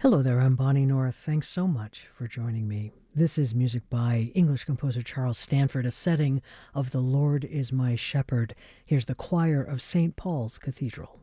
Hello there, I'm Bonnie North. Thanks so much for joining me. This is music by English composer Charles Stanford, a setting of The Lord is My Shepherd. Here's the choir of St. Paul's Cathedral.